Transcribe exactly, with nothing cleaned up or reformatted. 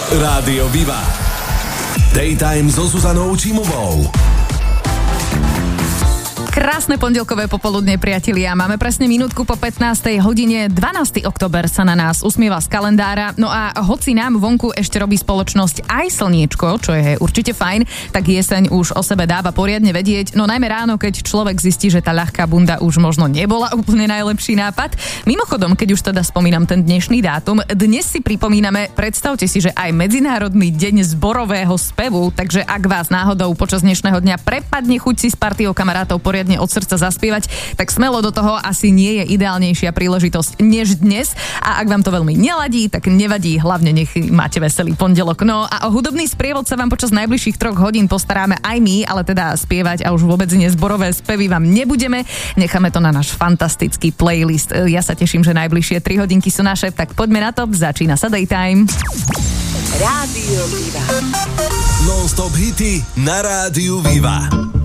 Rádio Viva. Daytime so Zuzanou Čímovou. Krásne pondelkové popoludne, priatelia. Máme presne minútku po pätnástej hodine. dvanásteho október sa na nás usmieva z kalendára. No a hoci nám vonku ešte robí spoločnosť aj slniečko, čo je určite fajn, tak jeseň už o sebe dáva poriadne vedieť. No najmä ráno, keď človek zistí, že tá ľahká bunda už možno nebola úplne najlepší nápad. Mimochodom, keď už teda spomínam ten dnešný dátum, dnes si pripomíname, predstavte si, že aj Medzinárodný deň zborového spevu, takže ak vás náhodou počas dnešného dňa prepadne chuť si s partiou kamarátov poriadne od srdca zaspievať, tak smelo do toho, asi nie je ideálnejšia príležitosť než dnes. A ak vám to veľmi neladí, tak nevadí, hlavne nech máte veselý pondelok. No a o hudobný sprievod sa vám počas najbližších troch hodín postaráme aj my, ale teda spievať a už vôbec nie zborové spevy vám nebudeme. Necháme to na náš fantastický playlist. Ja sa teším, že najbližšie tri hodinky sú naše, tak poďme na to, začína sa Daytime. Rádio Viva. Non-stop hity na Rádiu Viva.